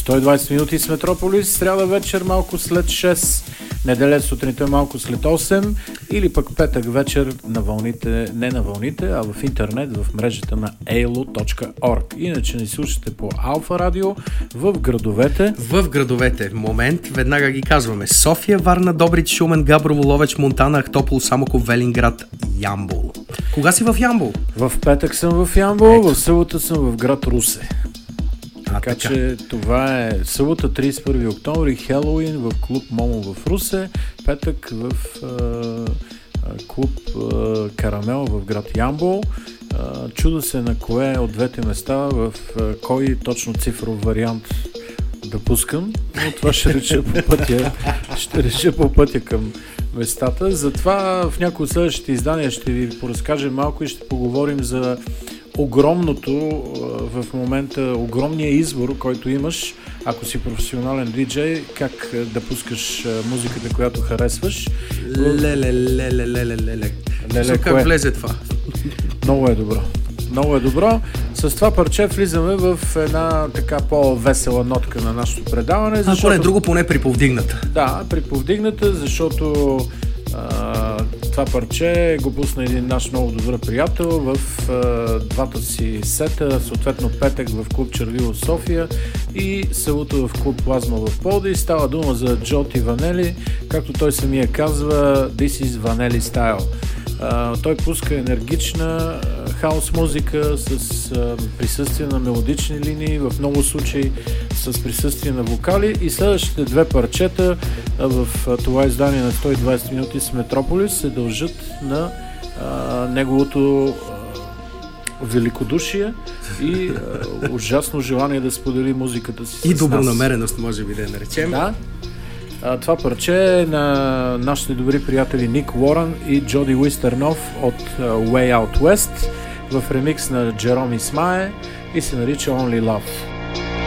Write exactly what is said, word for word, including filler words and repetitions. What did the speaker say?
сто и двайсет минути с Метрополис, сряда вечер малко след шест, неделя сутринта малко след осем или пък петък вечер на вълните, не на вълните, а в интернет, в мрежата на ей ел о точка орг. Иначе ни слушате по Алфа Радио в градовете. В градовете. Момент, веднага ги казваме. София, Варна, Добрич, Шумен, Габрово, Ловеч, Монтана, Ахтопол, Самоков, Велинград, Ямбол. Кога си в Ямбол? В петък съм в Ямбол, Ето. В събота съм в град Русе. А, така, така че това е събота трийсет и първи октомври, Хелоуин в клуб Момо в Русе, петък в е, клуб е, Карамел в град Ямбол. Е, чуда се на кое от двете места, в е, кой точно цифров вариант да пускам, но това ще реша по пътя, ще реша по пътя към местата. Затова в някои от следващите издания ще ви поразкажем малко и ще поговорим за огромното в момента, огромния избор, който имаш, ако си професионален диджей, как да пускаш музиката, която харесваш. Леле, леле, леле, леле. Леле, как влезе това? Много е добро. Много е добро. С това парче влизаме в една така по-весела нотка на нашето предаване. Защото... А поне друго, поне приповдигната. Да, приповдигната, защото а, това парче го пусна един наш много добър приятел в а, двата си сета, съответно петък в клуб Червило в София и събота в клуб Плазма в Пловдив. Става дума за Джоти Ванели, както той самия казва, This is Vanelli Style. Uh, той пуска енергична uh, хаус музика с uh, присъствие на мелодични линии, в много случаи с присъствие на вокали, и следващите две парчета uh, в uh, това издание на сто и двайсет минути с Метрополис се дължат на uh, неговото uh, великодушие и uh, ужасно желание да сподели музиката си с и нас. Добронамереност, може би да я наречем. Да. А, това парче е на нашите добри приятели Ник Уорън и Джоди Уистернов от uh, Way Out West в ремикс на Джером Исмае и се нарича Only Love.